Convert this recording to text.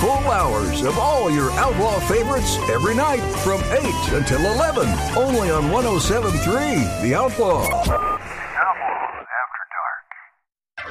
full hours of all your Outlaw favorites every night from 8 until 11. Only on 107.3 The Outlaw.